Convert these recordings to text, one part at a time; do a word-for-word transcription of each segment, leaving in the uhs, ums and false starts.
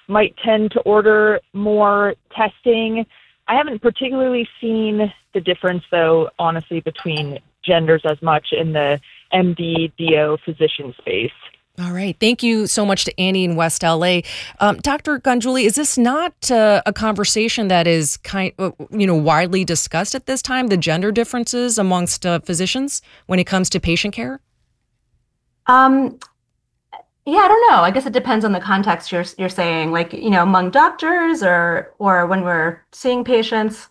might tend to order more testing. I haven't particularly seen the difference, though, honestly, between genders as much in the M D, D O physician space. All right. Thank you so much to Annie in West L A. Um, Doctor Ganguly, is this not uh, a conversation that is kind, uh, you know, widely discussed at this time, the gender differences amongst uh, physicians when it comes to patient care? Um, yeah, I don't know. I guess it depends on the context you're you're saying, like, you know, among doctors or or when we're seeing patients.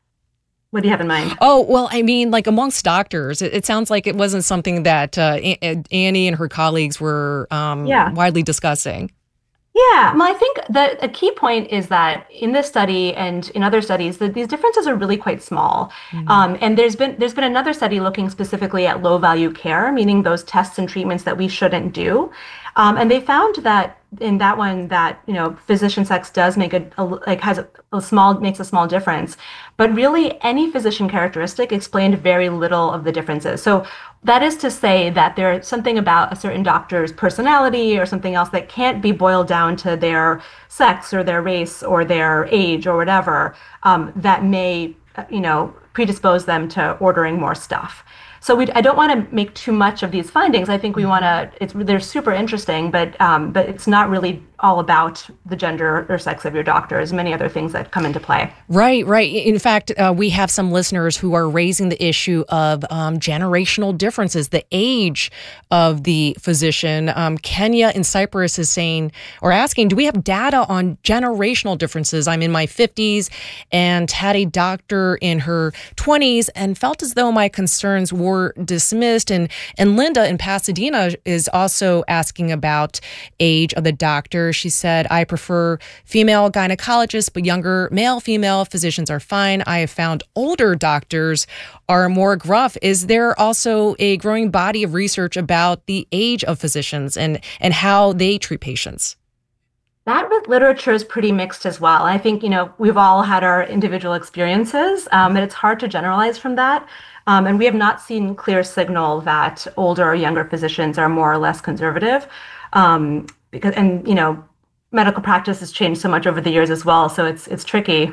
What do you have in mind? Oh, well, I mean, like amongst doctors, it, it sounds like it wasn't something that uh, A- Annie and her colleagues were um, yeah. widely discussing. Yeah, well, I think that a key point is that in this study and in other studies, that these differences are really quite small. Mm-hmm. Um, and there's been there's been another study looking specifically at low value care, meaning those tests and treatments that we shouldn't do. Um, and they found that in that one that, you know, physician sex does make a, a like has a, a small makes a small difference, but really any physician characteristic explained very little of the differences. So that is to say that there's something about a certain doctor's personality or something else that can't be boiled down to their sex or their race or their age or whatever, um, that may, you know, predispose them to ordering more stuff. So we, I don't want to make too much of these findings. I think we want to, it's, they're super interesting, but um, but it's not really all about the gender or sex of your doctor. There's many other things that come into play. Right, right. In fact, uh, we have some listeners who are raising the issue of um, generational differences, the age of the physician. Um, Kenya in Cyprus is saying, or asking, do we have data on generational differences? I'm in my fifties and had a doctor in her twenties and felt as though my concerns were dismissed. And, and Linda in Pasadena is also asking about age of the doctor. She said, I prefer female gynecologists, but younger male, female physicians are fine. I have found older doctors are more gruff. Is there also a growing body of research about the age of physicians and, and how they treat patients? That literature is pretty mixed as well. I think, you know, we've all had our individual experiences, um, and it's hard to generalize from that. Um, and we have not seen clear signal that older or younger physicians are more or less conservative. Um, because, and, you know, medical practice has changed so much over the years as well. So it's it's tricky.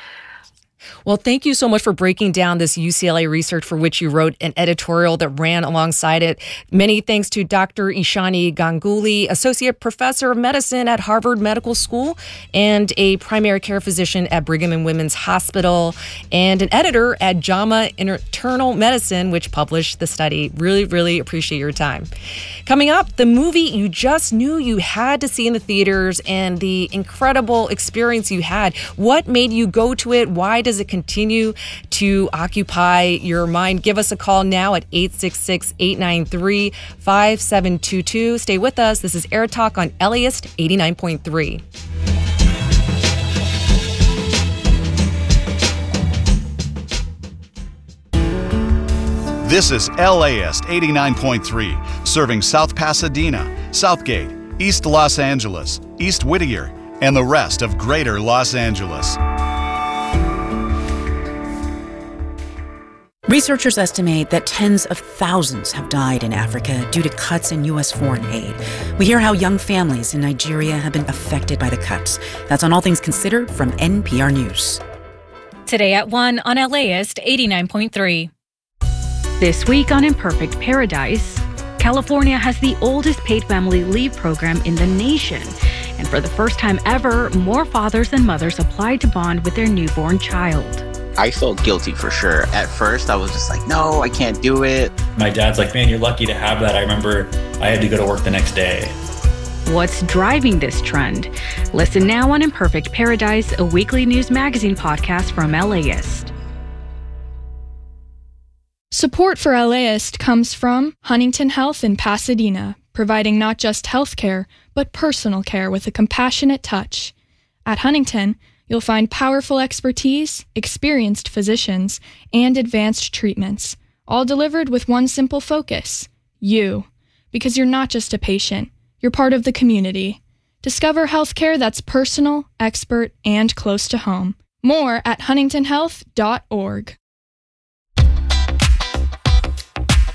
Well, thank you so much for breaking down this U C L A research for which you wrote an editorial that ran alongside it. Many thanks to Doctor Ishani Ganguly, Associate Professor of Medicine at Harvard Medical School and a primary care physician at Brigham and Women's Hospital and an editor at JAMA Internal Medicine, which published the study. Really, really appreciate your time. Coming up, the movie you just knew you had to see in the theaters and the incredible experience you had. What made you go to it? Why does it continue to occupy your mind? Give us a call now at eight six six, eight nine three, five seven two two. Stay with us. This is Air Talk on LAist eighty-nine point three. This is LAist eighty-nine point three, serving South Pasadena, Southgate, East Los Angeles, East Whittier, and the rest of Greater Los Angeles. Researchers estimate that tens of thousands have died in Africa due to cuts in U S foreign aid. We hear how young families in Nigeria have been affected by the cuts. That's on All Things Considered from N P R News. Today at one on LAist eighty-nine point three. This week on Imperfect Paradise, California has the oldest paid family leave program in the nation. And for the first time ever, more fathers and mothers applied to bond with their newborn child. I felt guilty for sure. At first, I was just like, no, I can't do it. My dad's like, man, you're lucky to have that. I remember I had to go to work the next day. What's driving this trend? Listen now on Imperfect Paradise, a weekly news magazine podcast from LAist. Support for LAist comes from Huntington Health in Pasadena, providing not just health care, but personal care with a compassionate touch. At Huntington, you'll find powerful expertise, experienced physicians, and advanced treatments, all delivered with one simple focus: you. Because you're not just a patient, you're part of the community. Discover healthcare that's personal, expert, and close to home. More at huntington health dot org.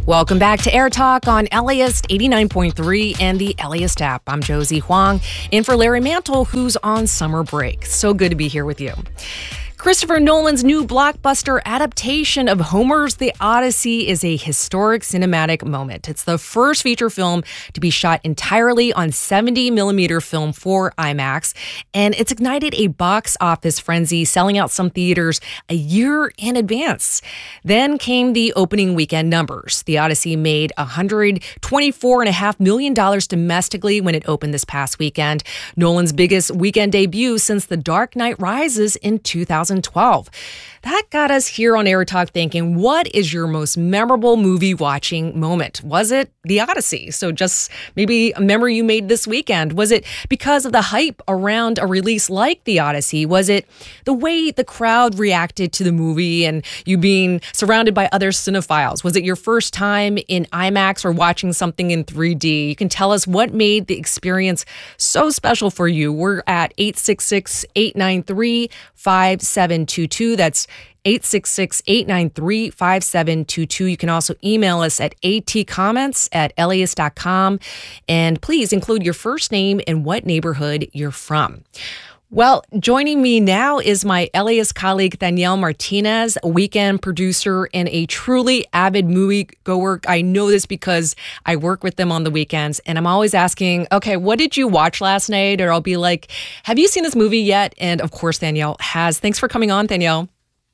Welcome back to Air Talk on LAist eighty-nine point three and the LAist app. I'm Josie Huang, in for Larry Mantle, who's on summer break. So good to be here with you. Christopher Nolan's new blockbuster adaptation of Homer's The Odyssey is a historic cinematic moment. It's the first feature film to be shot entirely on seventy millimeter film for IMAX, and it's ignited a box office frenzy, selling out some theaters a year in advance. Then came the opening weekend numbers. The Odyssey made one hundred twenty-four point five million dollars domestically when it opened this past weekend, Nolan's biggest weekend debut since The Dark Knight Rises in two thousand twelve. That got us here on Air Talk thinking, what is your most memorable movie watching moment? Was it The Odyssey? So just maybe a memory you made this weekend. Was it because of the hype around a release like The Odyssey? Was it the way the crowd reacted to the movie and you being surrounded by other cinephiles? Was it your first time in IMAX or watching something in three D? You can tell us what made the experience so special for you. We're at eight six six, eight nine three, five seven two two. That's eight six six, eight nine three, five seven two two. You can also email us at atcomments at laist dot com. And please include your first name and what neighborhood you're from. Well, joining me now is my LAist colleague, Danielle Martinez, a weekend producer and a truly avid moviegoer. I know this because I work with them on the weekends, and I'm always asking, okay, what did you watch last night? Or I'll be like, have you seen this movie yet? And of course, Danielle has. Thanks for coming on, Danielle.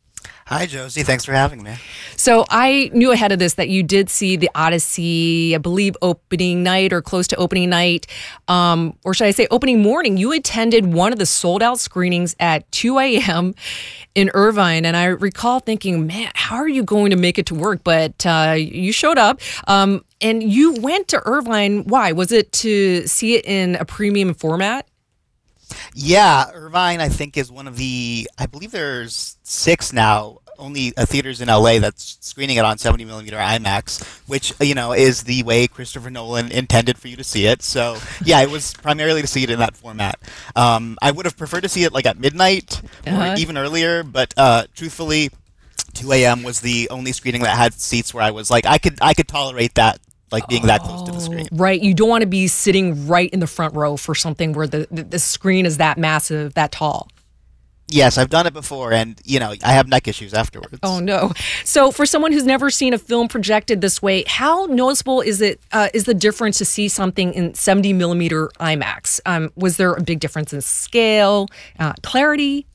Hi, Josie. Thanks for having me. So I knew ahead of this that you did see The Odyssey, I believe, opening night or close to opening night, um, or should I say opening morning. You attended one of the sold-out screenings at two a.m. in Irvine, and I recall thinking, man, how are you going to make it to work? But uh, you showed up, um, and you went to Irvine. Why? Was it to see it in a premium format? Yeah, Irvine, I think, is one of the, I believe there's six now, only uh, theaters in L A that's screening it on seventy millimeter IMAX, which, you know, is the way Christopher Nolan intended for you to see it. So, yeah, it was primarily to see it in that format. Um, I would have preferred to see it, like, at midnight or uh-huh. even earlier, but uh, truthfully, two a.m. was the only screening that had seats where I was like, I could, I could tolerate that. Like being that close to the screen. Right. You don't want to be sitting right in the front row for something where the, the, the screen is that massive, that tall. Yes, I've done it before, and, you know, I have neck issues afterwards. Oh, no. So for someone who's never seen a film projected this way, how noticeable is it? Uh, is the difference to see something in seventy millimeter IMAX? Um, was there a big difference in scale, uh, clarity?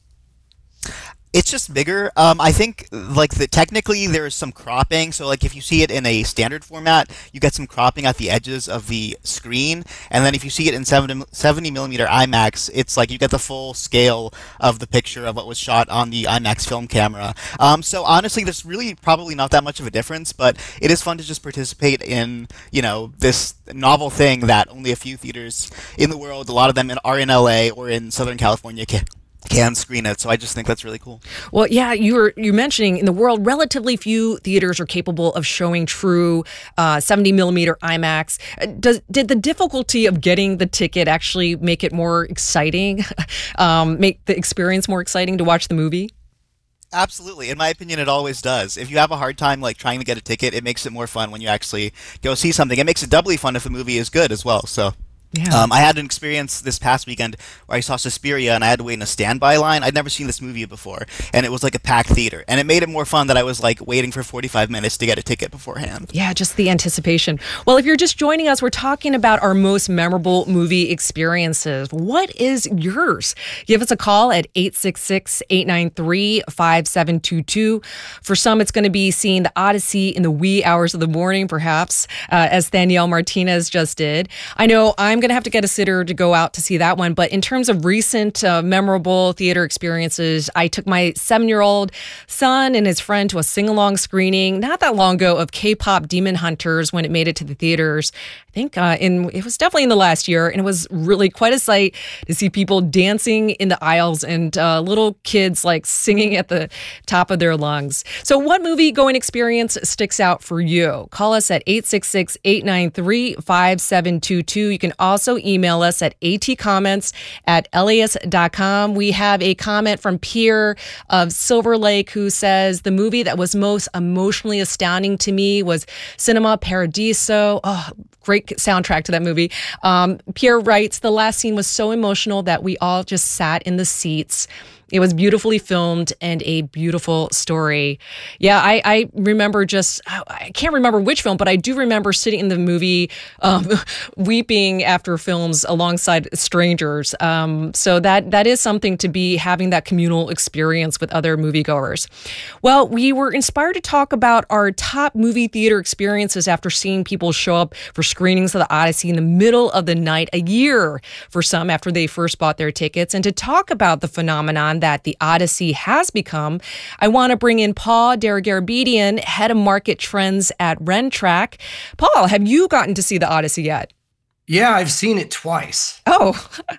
It's just bigger. Um, I think, like, the technically there's some cropping. So, like, if you see it in a standard format, you get some cropping at the edges of the screen. And then if you see it in seventy millimeter IMAX, it's like you get the full scale of the picture of what was shot on the IMAX film camera. Um, so, honestly, there's really probably not that much of a difference, but it is fun to just participate in, you know, this novel thing that only a few theaters in the world, a lot of them are in L A or in Southern California, can can screen it. So I just think that's really cool. Well, yeah, you were you mentioning in the world, relatively few theaters are capable of showing true uh, seventy millimeter IMAX. Does did the difficulty of getting the ticket actually make it more exciting, um, make the experience more exciting to watch the movie? Absolutely. In my opinion, it always does. If you have a hard time like trying to get a ticket, it makes it more fun when you actually go see something. It makes it doubly fun if the movie is good as well. So. Yeah. Um, I had an experience this past weekend where I saw Suspiria and I had to wait in a standby line. I'd never seen this movie before, and it was like a packed theater. And it made it more fun that I was like waiting for forty-five minutes to get a ticket beforehand. Yeah, just the anticipation. Well, if you're just joining us, we're talking about our most memorable movie experiences. What is yours? Give us a call at eight six six, eight nine three, five seven two two. For some, it's going to be seeing The Odyssey in the wee hours of the morning, perhaps, uh, as Danielle Martinez just did. I know I'm I'm going to have to get a sitter to go out to see that one. But in terms of recent uh, memorable theater experiences, I took my seven-year-old son and his friend to a sing-along screening not that long ago of K-pop Demon Hunters when it made it to the theaters. I think uh, in it was definitely in the last year, and it was really quite a sight to see people dancing in the aisles and uh, little kids like singing at the top of their lungs. So what movie-going experience sticks out for you? Call us at eight six six, eight nine three, five seven two two. You can also email us at atcomments at L A S dot com. We have a comment from Pierre of Silver Lake who says, the movie that was most emotionally astounding to me was Cinema Paradiso. Oh, great soundtrack to that movie. Um, Pierre writes, the last scene was so emotional that we all just sat in the seats. It was beautifully filmed and a beautiful story. Yeah, I, I remember just, I can't remember which film, but I do remember sitting in the movie um, weeping after films alongside strangers. Um, so that that is something to be having that communal experience with other moviegoers. Well, we were inspired to talk about our top movie theater experiences after seeing people show up for screenings of The Odyssey in the middle of the night, a year for some after they first bought their tickets. And to talk about the phenomenon that The Odyssey has become, I want to bring in Paul Daragarabedian, head of market trends at Rentrack. Paul, have you gotten to see The Odyssey yet? Yeah, I've seen it twice. Oh,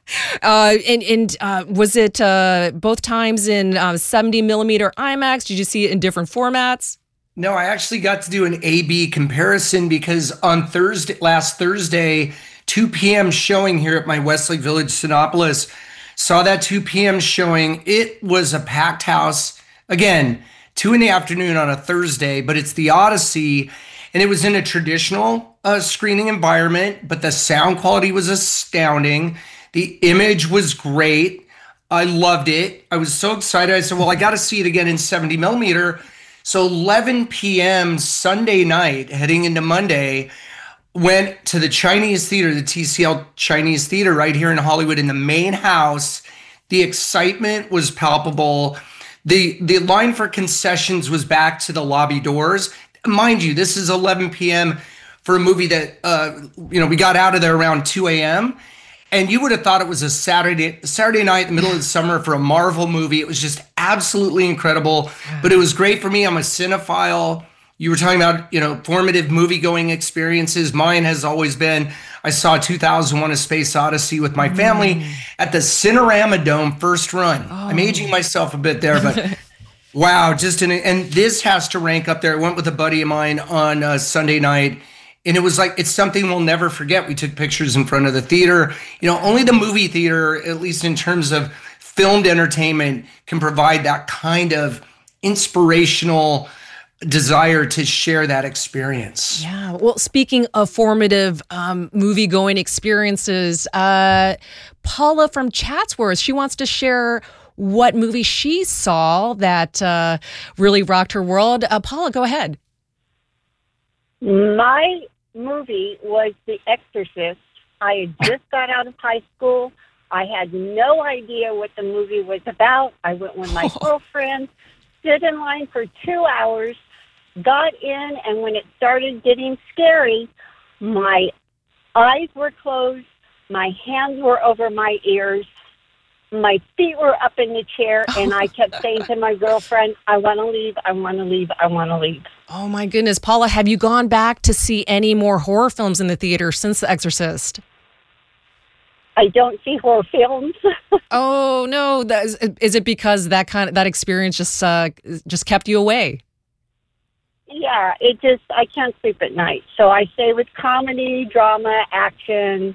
uh, and, and uh, was it uh, both times in uh, seventy millimeter IMAX? Did you see it in different formats? No, I actually got to do an A B comparison because on Thursday, last Thursday, two p.m. showing here at my Westlake Village Cinépolis, saw that two p.m. showing. It was a packed house. Again, two in the afternoon on a Thursday, but it's The Odyssey. And it was in a traditional uh, screening environment, but the sound quality was astounding. The image was great. I loved it. I was so excited. I said, well, I got to see it again in seventy millimeter. So eleven p.m. Sunday night, heading into Monday, went to the Chinese theater, the T C L Chinese theater right here in Hollywood in the main house. The excitement was palpable. The the line for concessions was back to the lobby doors. Mind you, this is eleven p.m. for a movie that, uh, you know, we got out of there around two a.m. And you would have thought it was a Saturday Saturday night in the middle of the summer for a Marvel movie. It was just absolutely incredible. But it was great for me. I'm a cinephile. You were talking about, you know, formative movie-going experiences. Mine has always been, I saw two thousand one: A Space Odyssey with my family mm. at the Cinerama Dome first run. Oh. I'm aging myself a bit there, but wow, just an, and this has to rank up there. I went with a buddy of mine on uh, Sunday night, and it was like, it's something we'll never forget. We took pictures in front of the theater. You know, only the movie theater, at least in terms of filmed entertainment, can provide that kind of inspirational desire to share that experience. Yeah. Well, speaking of formative um, movie-going experiences, uh, Paula from Chatsworth, she wants to share what movie she saw that uh, really rocked her world. Uh, Paula, go ahead. My movie was The Exorcist. I had just got out of high school. I had no idea what the movie was about. I went with my oh. girlfriend, stood in line for two hours, got in, and when it started getting scary, my eyes were closed, my hands were over my ears, my feet were up in the chair, and I kept saying to my girlfriend, I want to leave, I want to leave, I want to leave. Oh, my goodness. Paula, have you gone back to see any more horror films in the theater since The Exorcist? I don't see horror films. Oh, no. That is, is it because that kind of, that experience just uh, just kept you away? Yeah, it just, I can't sleep at night. So I stay with comedy, drama, action,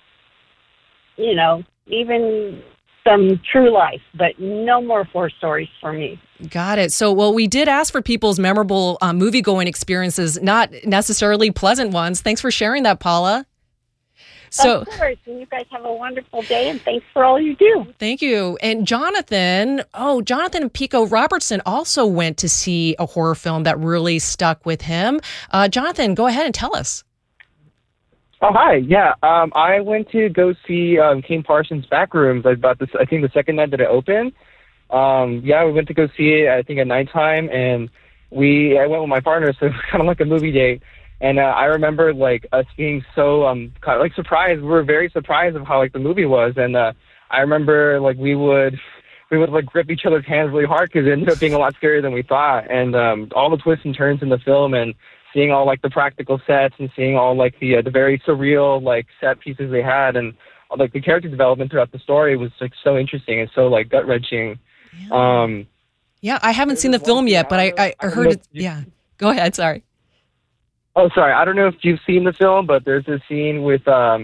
you know, even some true life, but no more horror stories for me. Got it. So, well, we did ask for people's memorable uh, movie-going experiences, not necessarily pleasant ones. Thanks for sharing that, Paula. So, of course, and you guys have a wonderful day, and thanks for all you do. Thank you. And Jonathan, oh, Jonathan Pico Robertson also went to see a horror film that really stuck with him. Uh, Jonathan, go ahead and tell us. Oh, hi. Yeah, um, I went to go see um, King Parsons Backrooms about this, I think the second night that it opened. Um, yeah, we went to go see it, I think, at nighttime, and we I went with my partner, so it was kind of like a movie date. And uh, I remember, like, us being so, um, kind of, like, surprised. We were very surprised of how, like, the movie was. And uh, I remember, like, we would, we would, like, grip each other's hands really hard because it ended up being a lot scarier than we thought. And um, all the twists and turns in the film and seeing all, like, the practical sets and seeing all, like, the uh, the very surreal, like, set pieces they had and, like, the character development throughout the story was, like, so interesting and so, like, gut-wrenching. Yeah, um, yeah I haven't seen the film yet, but I, I, I heard it. Yeah. Go ahead. Sorry. Oh, sorry. I don't know if you've seen the film, but there's this scene with um,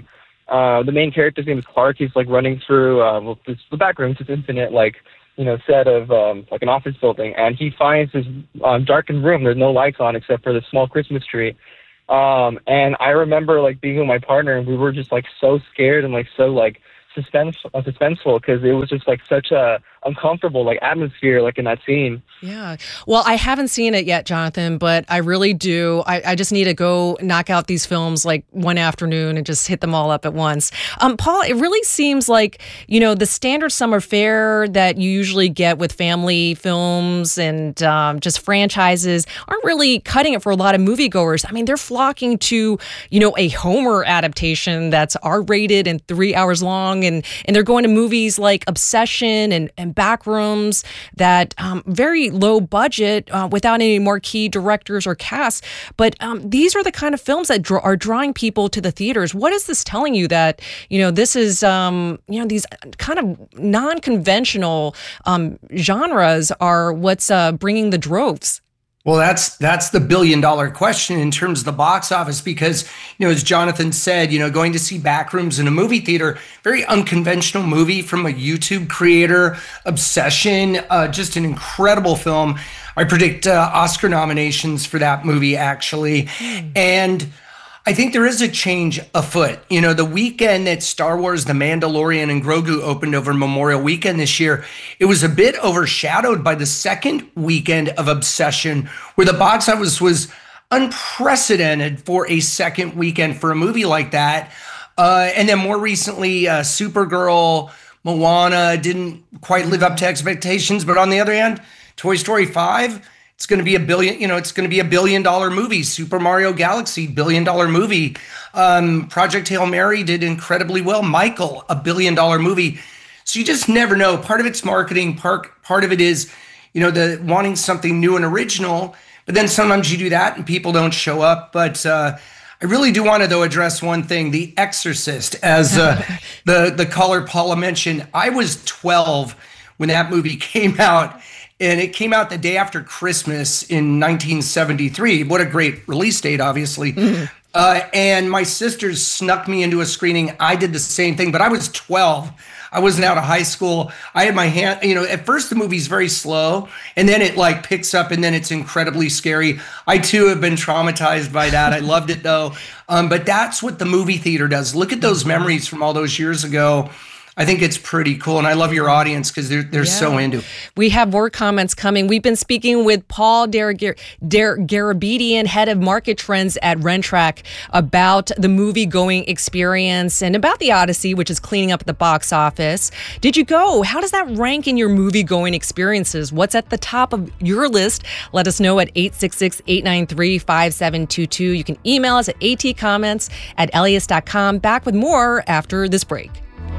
uh, the main character's name is Clark. He's like running through uh, well, this, the back room, this infinite like you know set of um, like an office building, and he finds this um, darkened room. There's no lights on except for the small Christmas tree. Um, and I remember like being with my partner, and we were just like so scared and like so like suspense uh, suspenseful because it was just like such a uncomfortable like atmosphere like in that scene. Yeah. Well, I haven't seen it yet, Jonathan, but I really do. I, I just need to go knock out these films like one afternoon and just hit them all up at once. Um, Paul, it really seems like, you know, the standard summer fare that you usually get with family films and um, just franchises aren't really cutting it for a lot of moviegoers. I mean, they're flocking to, you know, a Homer adaptation that's R-rated and three hours long. And, and they're going to movies like Obsession and, and Backrooms that um, very low budget uh, without any marquee directors or casts. But um, these are the kind of films that draw, are drawing people to the theaters. What is this telling you that, you know, this is, um, you know, these kind of non-conventional um, genres are what's uh, bringing the droves? Well, that's that's the billion dollar question in terms of the box office, because, you know, as Jonathan said, you know, going to see Backrooms in a movie theater, very unconventional movie from a YouTube creator, Obsession, uh, just an incredible film. I predict uh, Oscar nominations for that movie, actually. Mm. And I think there is a change afoot. You know, the weekend that Star Wars, The Mandalorian, and Grogu opened over Memorial Weekend this year, it was a bit overshadowed by the second weekend of Obsession, where the box office was unprecedented for a second weekend for a movie like that. Uh, and then more recently, uh, Supergirl, Moana didn't quite live up to expectations. But on the other hand, Toy Story five, it's going to be a billion, you know, it's going to be a billion dollar movie. Super Mario Galaxy, billion dollar movie. Um, Project Hail Mary did incredibly well. Michael, a billion dollar movie. So you just never know. Part of it's marketing. Part, part of it is, you know, the wanting something new and original. But then sometimes you do that and people don't show up. But uh, I really do want to, though, address one thing. The Exorcist, as uh, the, the caller Paula mentioned, I was twelve when that movie came out. And it came out the day after Christmas in nineteen seventy-three. What a great release date, obviously. Mm-hmm. Uh, and my sisters snuck me into a screening. I did the same thing, but I was twelve. I wasn't out of high school. I had my hand, you know, at first the movie's very slow, and then it like picks up, and then it's incredibly scary. I too have been traumatized by that. I loved it though. Um, but that's what the movie theater does. Look at those memories from all those years ago. I think it's pretty cool, and I love your audience because they're they're yeah. so into it. We have more comments coming. We've been speaking with Paul Garabedian, head of market trends at Rentrak, about the movie-going experience and about the Odyssey, which is cleaning up at the box office. Did you go? How does that rank in your movie-going experiences? What's at the top of your list? Let us know at eight six six, eight nine three, five seven two two. You can email us at atcomments at Elias dot com. Back with more after this break.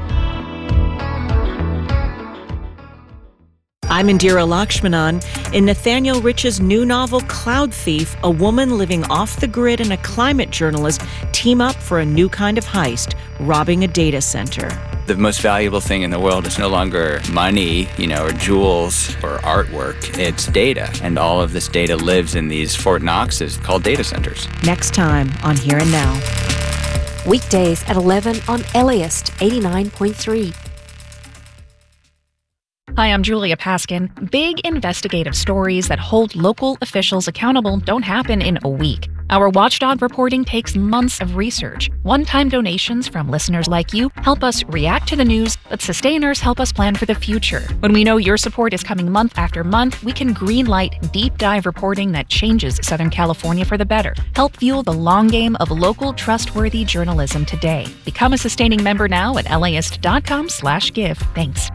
I'm Indira Lakshmanan. In Nathaniel Rich's new novel, Cloud Thief, a woman living off the grid and a climate journalist team up for a new kind of heist, robbing a data center. The most valuable thing in the world is no longer money, you know, or jewels or artwork. It's data. And all of this data lives in these Fort Knoxes called data centers. Next time on Here and Now. Weekdays at eleven on Elias eighty-nine point three. Hi, I'm Julia Paskin. Big investigative stories that hold local officials accountable don't happen in a week. Our watchdog reporting takes months of research. One-time donations from listeners like you help us react to the news, but sustainers help us plan for the future. When we know your support is coming month after month, we can greenlight deep dive reporting that changes Southern California for the better. Help fuel the long game of local, trustworthy journalism today. Become a sustaining member now at Elias dot com slash give. Thanks.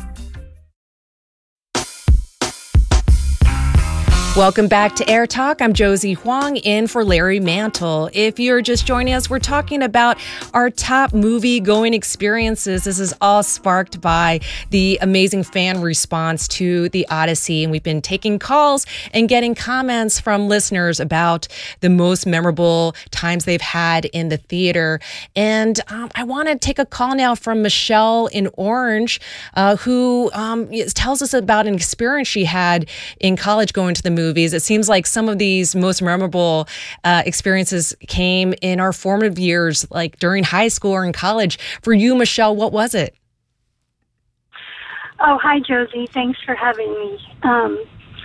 Welcome back to Air Talk. I'm Josie Huang in for Larry Mantle. If you're just joining us, we're talking about our top movie-going experiences. This is all sparked by the amazing fan response to The Odyssey. And we've been taking calls and getting comments from listeners about the most memorable times they've had in the theater. And um, I want to take a call now from Michelle in Orange, uh, who um, tells us about an experience she had in college going to the movie. movies. It seems like some of these most memorable uh, experiences came in our formative years, like during high school or in college. For you, Michelle, what was it? Oh, hi, Josie. Thanks for having me. Um,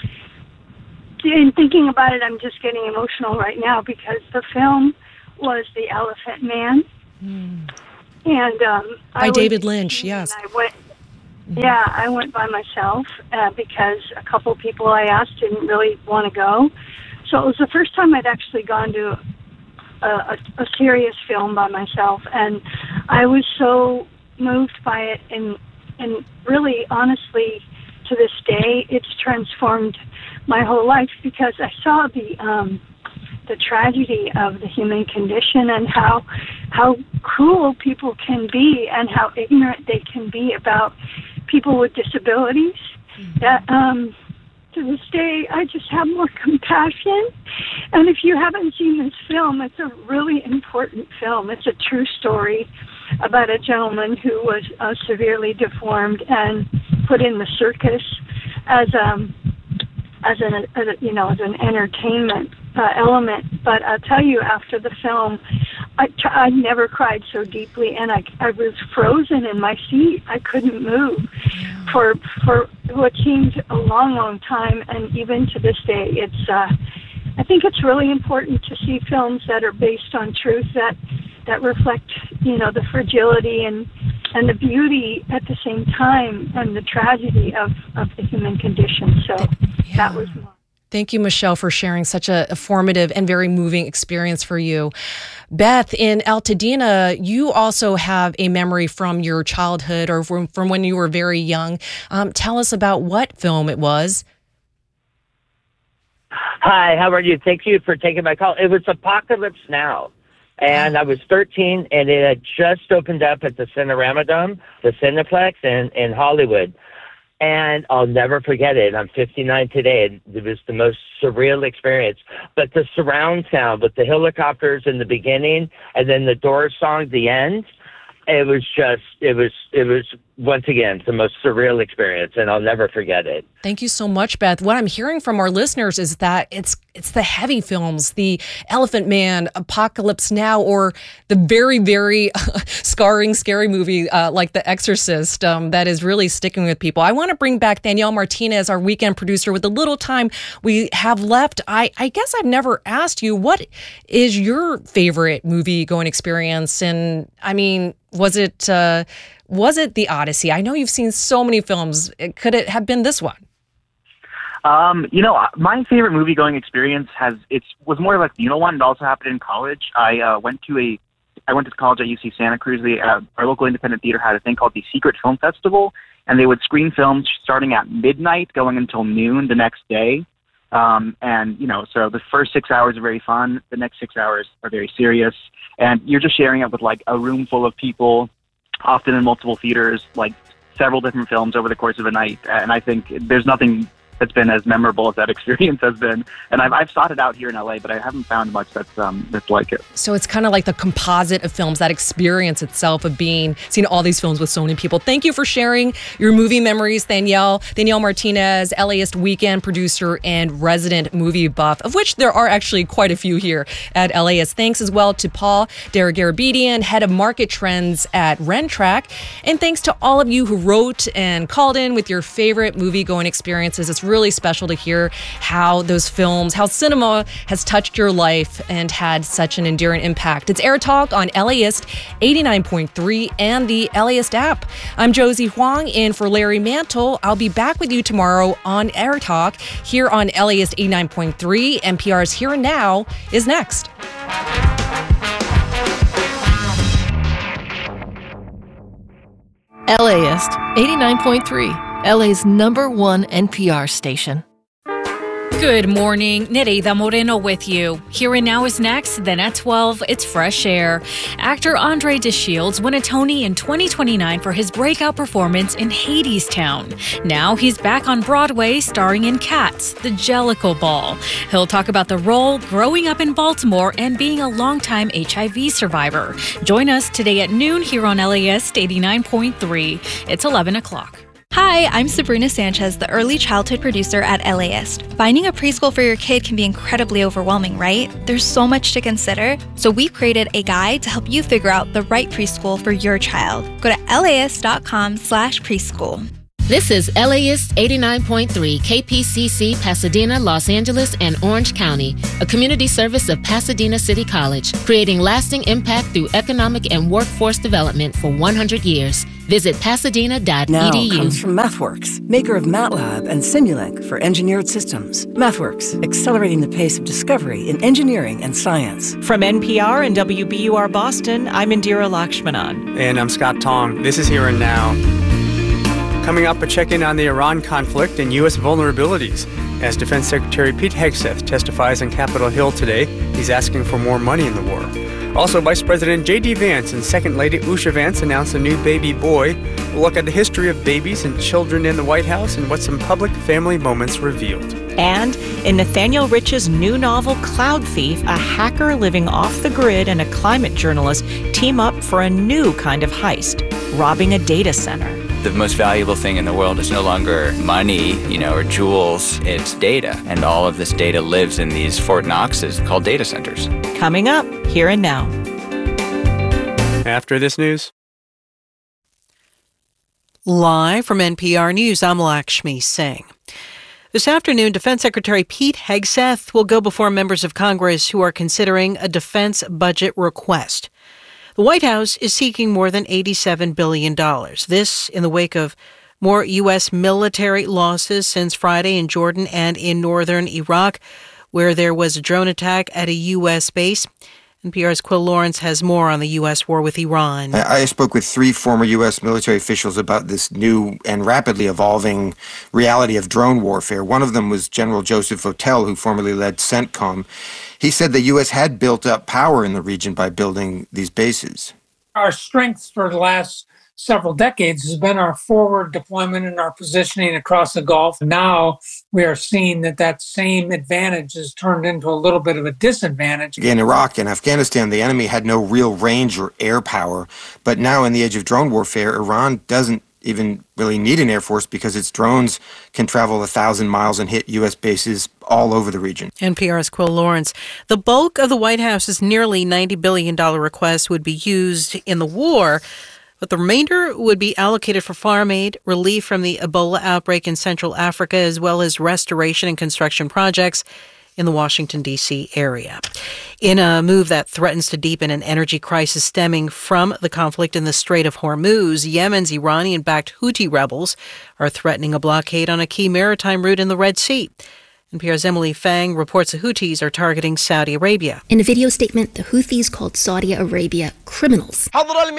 in thinking about it, I'm just getting emotional right now because the film was The Elephant Man. Mm. And um, By I David was, Lynch, yes. I went, yeah, I went by myself uh, because a couple people I asked didn't really want to go. So it was the first time I'd actually gone to a, a, a serious film by myself, and I was so moved by it. And and really, honestly, to this day, it's transformed my whole life because I saw the um, the tragedy of the human condition and how how cruel people can be and how ignorant they can be about people with disabilities. Mm-hmm. That um, to this day, I just have more compassion. And if you haven't seen this film, it's a really important film. It's a true story about a gentleman who was uh, severely deformed and put in the circus as um as an as a, you know as an entertainment uh, element. But I'll tell you, after the film, I t- I never cried so deeply, and I I was frozen in my seat. I couldn't move for for what seemed a long, long time, and even to this day, it's. Uh, I think it's really important to see films that are based on truth that that reflect, you know, the fragility and and the beauty at the same time, and the tragedy of, of the human condition. So yeah. that was my. Thank you, Michelle, for sharing such a, a formative and very moving experience for you. Beth, in Altadena, you also have a memory from your childhood or from, from when you were very young. Um, tell us about what film it was. Hi, how are you? Thank you for taking my call. It was Apocalypse Now. And I was thirteen, and it had just opened up at the Cinerama Dome, the Cineplex in, in Hollywood. And I'll never forget it. I'm fifty-nine today. It was the most surreal experience. But the surround sound with the helicopters in the beginning and then the Doors song at the end, it was just, it was, it was, once again, the most surreal experience, and I'll never forget it. Thank you so much, Beth. What I'm hearing from our listeners is that it's it's the heavy films, the Elephant Man, Apocalypse Now, or the very, very scarring, scary movie uh, like The Exorcist um, that is really sticking with people. I want to bring back Danielle Martinez, our weekend producer, with the little time we have left. I, I guess I've never asked you, what is your favorite movie going experience? And I mean, was it uh, was it The Odyssey? I know you've seen so many films. Could it have been this one? Um, you know, my favorite movie going experience has it's was more like the you know one. It also happened in college. I uh, went to a I went to college at U C Santa Cruz. The, uh, our local independent theater had a thing called the Secret Film Festival, and they would screen films starting at midnight, going until noon the next day. Um, and you know, so the first six hours are very fun. The next six hours are very serious, and you're just sharing it with like a room full of people, often in multiple theaters, like several different films over the course of a night. And I think there's nothing that's been as memorable as that experience has been. And I've, I've sought it out here in L A, but I haven't found much that's um, that's like it. So it's kind of like the composite of films, that experience itself of being, seeing all these films with so many people. Thank you for sharing your movie memories, Danielle. Danielle Martinez, LAist weekend producer and resident movie buff, of which there are actually quite a few here at LAist. Thanks as well to Paul Daragarabedian, head of market trends at Rentrack. And thanks to all of you who wrote and called in with your favorite movie going experiences. It's really special to hear how those films, how cinema has touched your life and had such an enduring impact. It's Air Talk on LAist eighty-nine point three and the LAist app. I'm Josie Huang in for Larry Mantle. I'll be back with you tomorrow on Air Talk here on LAist eighty-nine point three. N P R's Here and Now is next. LAist eighty-nine point three, L A's number one N P R station. Good morning, Nereida Moreno with you. Here and Now is next, then at twelve, it's Fresh Air. Actor Andre DeShields won a Tony in twenty twenty-nine for his breakout performance in Hadestown. Now he's back on Broadway starring in Cats, The Jellicle Ball. He'll talk about the role, growing up in Baltimore, and being a longtime H I V survivor. Join us today at noon here on LAist eighty-nine point three. It's eleven o'clock. Hi, I'm Sabrina Sanchez, the early childhood producer at LAist. Finding a preschool for your kid can be incredibly overwhelming, right? There's so much to consider. So we've created a guide to help you figure out the right preschool for your child. Go to laist.com slash preschool. This is LAist eighty-nine point three K P C C Pasadena, Los Angeles, and Orange County, a community service of Pasadena City College, creating lasting impact through economic and workforce development for one hundred years. Visit pasadena dot e d u. Now comes from MathWorks, maker of MATLAB and Simulink for engineered systems. MathWorks, accelerating the pace of discovery in engineering and science. From N P R and W B U R Boston, I'm Indira Lakshmanan. And I'm Scott Tong. This is Here and Now. Coming up, a check-in on the Iran conflict and U S vulnerabilities. As Defense Secretary Pete Hegseth testifies on Capitol Hill today, he's asking for more money in the war. Also, Vice President J D Vance and Second Lady Usha Vance announced a new baby boy. We'll look at the history of babies and children in the White House and what some public family moments revealed. And in Nathaniel Rich's new novel, Cloud Thief, a hacker living off the grid and a climate journalist team up for a new kind of heist, robbing a data center. The most valuable thing in the world is no longer money, you know, or jewels. It's data. And all of this data lives in these Fort Knoxes called data centers. Coming up, Here and Now. After this news. Live from N P R News, I'm Lakshmi Singh. This afternoon, Defense Secretary Pete Hegseth will go before members of Congress who are considering a defense budget request. The White House is seeking more than eighty-seven billion dollars. This in the wake of more U S military losses since Friday in Jordan and in northern Iraq, where there was a drone attack at a U S base. N P R's Quill Lawrence has more on the U S war with Iran. I spoke with three former U S military officials about this new and rapidly evolving reality of drone warfare. One of them was General Joseph Votel, who formerly led CENTCOM. He said the U S had built up power in the region by building these bases. Our strength for the last several decades has been our forward deployment and our positioning across the Gulf. Now we are seeing that that same advantage has turned into a little bit of a disadvantage. In Iraq and Afghanistan, the enemy had no real range or air power. But now in the age of drone warfare, Iran doesn't even really need an air force because its drones can travel a thousand miles and hit U S bases all over the region. N P R's Quill Lawrence. The bulk of the White House's nearly ninety billion dollars request would be used in the war, but the remainder would be allocated for farm aid, relief from the Ebola outbreak in Central Africa, as well as restoration and construction projects in the Washington, D C area. In a move that threatens to deepen an energy crisis stemming from the conflict in the Strait of Hormuz, Yemen's Iranian-backed Houthi rebels are threatening a blockade on a key maritime route in the Red Sea. N P R's Emily Fang reports the Houthis are targeting Saudi Arabia. In a video statement, the Houthis called Saudi Arabia criminals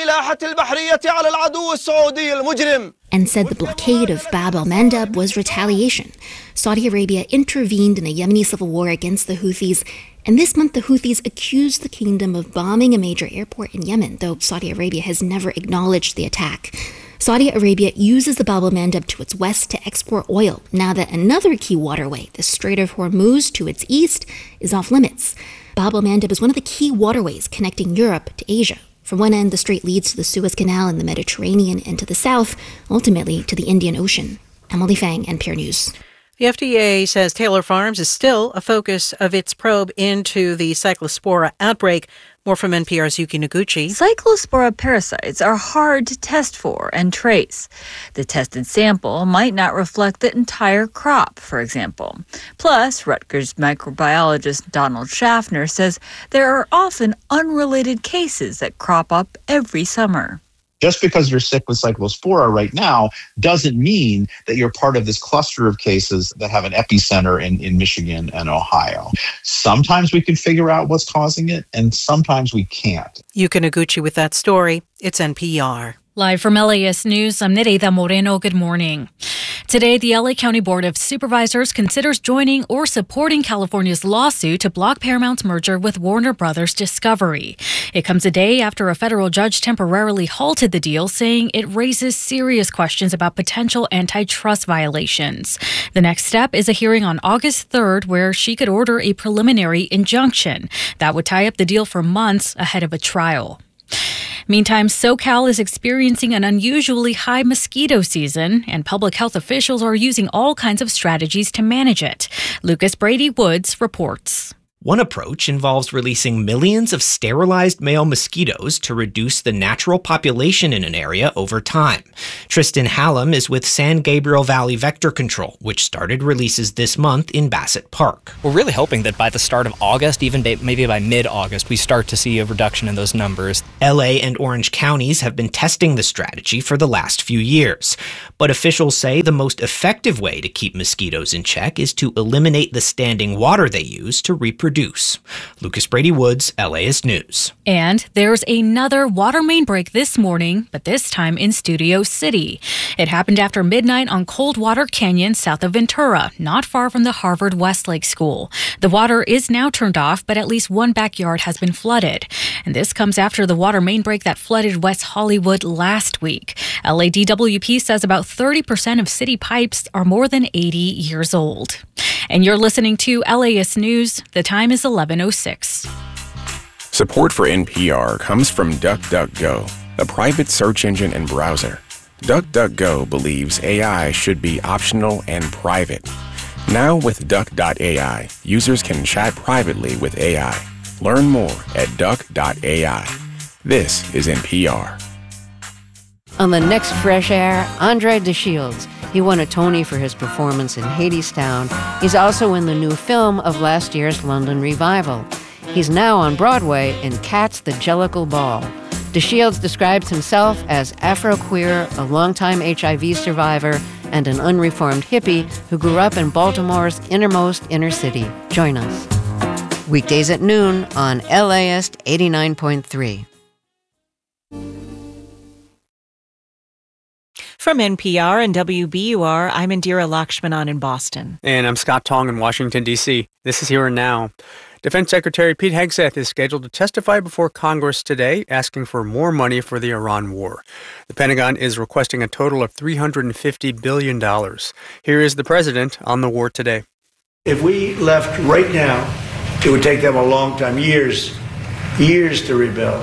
and said the blockade of Bab el-Mandeb was retaliation. Saudi Arabia intervened in a Yemeni civil war against the Houthis, and this month the Houthis accused the kingdom of bombing a major airport in Yemen, though Saudi Arabia has never acknowledged the attack. Saudi Arabia uses the Bab el-Mandeb to its west to export oil, now that another key waterway, the Strait of Hormuz to its east, is off limits. Bab el-Mandeb is one of the key waterways connecting Europe to Asia. From one end, the strait leads to the Suez Canal in the Mediterranean, and to the south, ultimately to the Indian Ocean. Emily Fang, N P R News. The F D A says Taylor Farms is still a focus of its probe into the Cyclospora outbreak. More from N P R's Yuki Noguchi. Cyclospora parasites are hard to test for and trace. The tested sample might not reflect the entire crop, for example. Plus, Rutgers microbiologist Donald Schaffner says there are often unrelated cases that crop up every summer. Just because you're sick with Cyclospora right now doesn't mean that you're part of this cluster of cases that have an epicenter in, in Michigan and Ohio. Sometimes we can figure out what's causing it, and sometimes we can't. Yuki Noguchi with that story. It's N P R. Live from L A S News, I'm Nereida Moreno. Good morning. Today, the L A County Board of Supervisors considers joining or supporting California's lawsuit to block Paramount's merger with Warner Brothers Discovery. It comes a day after a federal judge temporarily halted the deal, saying it raises serious questions about potential antitrust violations. The next step is a hearing on August third, where she could order a preliminary injunction that would tie up the deal for months ahead of a trial. Meantime, SoCal is experiencing an unusually high mosquito season, and public health officials are using all kinds of strategies to manage it. Lucas Brady Woods reports. One approach involves releasing millions of sterilized male mosquitoes to reduce the natural population in an area over time. Tristan Hallam is with San Gabriel Valley Vector Control, which started releases this month in Bassett Park. We're really hoping that by the start of August, even maybe by mid-August, we start to see a reduction in those numbers. L A and Orange counties have been testing the strategy for the last few years. But officials say the most effective way to keep mosquitoes in check is to eliminate the standing water they use to reproduce. Lucas Brady Woods, LAist News. And there's another water main break this morning, but this time in Studio City. It happened after midnight on Coldwater Canyon south of Ventura, not far from the Harvard Westlake School. The water is now turned off, but at least one backyard has been flooded. And this comes after the water main break that flooded West Hollywood last week. L A D W P says about thirty percent of city pipes are more than eighty years old. And you're listening to LAist News. The time is eleven oh six. Support for N P R comes from DuckDuckGo, a private search engine and browser. DuckDuckGo believes A I should be optional and private. Now with Duck dot A I, users can chat privately with A I. Learn more at Duck dot A I. This is N P R. On the next Fresh Air, Andre DeShields. He won a Tony for his performance in Hadestown. He's also in the new film of last year's London revival. He's now on Broadway in Cats the Jellicle Ball. DeShields describes himself as Afro-queer, a longtime H I V survivor, and an unreformed hippie who grew up in Baltimore's innermost inner city. Join us. Weekdays at noon on LAist eighty-nine point three. From N P R and W B U R, I'm Indira Lakshmanan in Boston. And I'm Scott Tong in Washington, D C. This is Here and Now. Defense Secretary Pete Hegseth is scheduled to testify before Congress today, asking for more money for the Iran war. The Pentagon is requesting a total of three hundred fifty billion dollars. Here is the president on the war today. If we left right now, it would take them a long time, years, years to rebuild.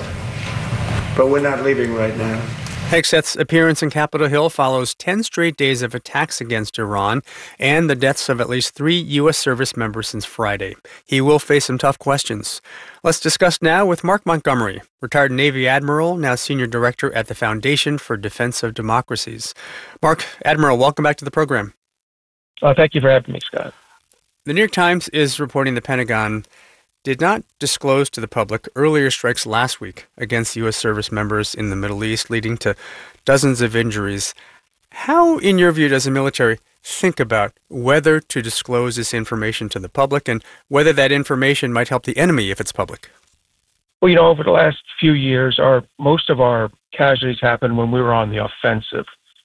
But we're not leaving right now. Hegseth's appearance in Capitol Hill follows ten straight days of attacks against Iran and the deaths of at least three U S service members since Friday. He will face some tough questions. Let's discuss now with Mark Montgomery, retired Navy Admiral, now Senior Director at the Foundation for Defense of Democracies. Mark, Admiral, welcome back to the program. Uh, thank you for having me, Scott. The New York Times is reporting the Pentagon did not disclose to the public earlier strikes last week against U S service members in the Middle East, leading to dozens of injuries. How, in your view, does the military think about whether to disclose this information to the public and whether that information might help the enemy if it's public? Well, you know, over the last few years, our most of our casualties happened when we were on the offensive,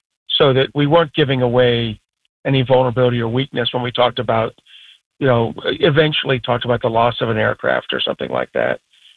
so that we weren't giving away any vulnerability or weakness when we talked about you know, eventually talked about the loss of an aircraft or something like that.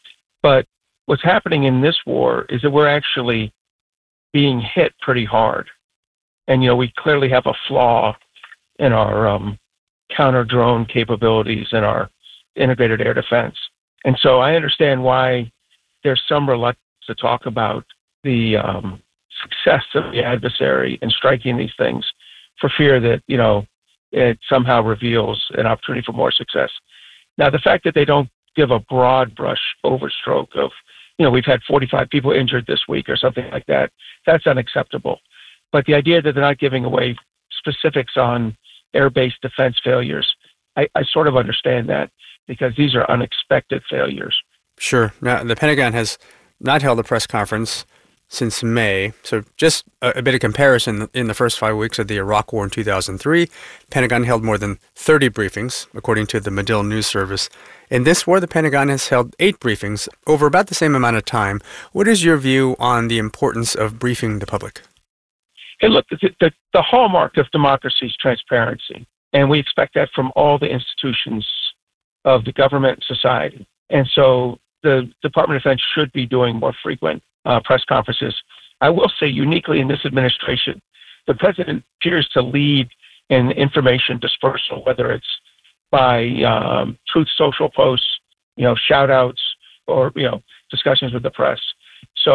But what's happening in this war is that we're actually being hit pretty hard. And, you know, we clearly have a flaw in our um, counter-drone capabilities and our integrated air defense. And so I understand why there's some reluctance to talk about the um, success of the adversary in striking these things for fear that, you know, it somehow reveals an opportunity for more success. Now, the fact that they don't give a broad brush overstroke of, you know, we've had forty-five people injured this week or something like that, that's unacceptable. But the idea that they're not giving away specifics on air-based defense failures, I, I sort of understand that because these are unexpected failures. Sure. Now, the Pentagon has not held a press conference since May. So just a, a bit of comparison, in the first five weeks of the Iraq War in two thousand three, Pentagon held more than thirty briefings, according to the Medill News Service. In this war, the Pentagon has held eight briefings over about the same amount of time. What is your view on the importance of briefing the public? Hey, look, the, the, the hallmark of democracy is transparency, and we expect that from all the institutions of the government and society. And so the Department of Defense should be doing more frequent Uh, press conferences. I will say uniquely in this administration, the president appears to lead in information dispersal, whether it's by um, Truth Social posts, you know, shout outs, or, you know, discussions with the press. So